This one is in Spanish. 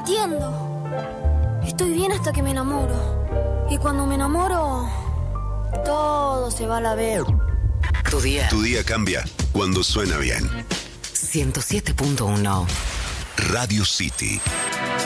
entiendo. Estoy bien hasta que me enamoro. Y cuando me enamoro, todo se va a la vez. Tu día. Tu día cambia cuando suena bien. 107.1 Radio City.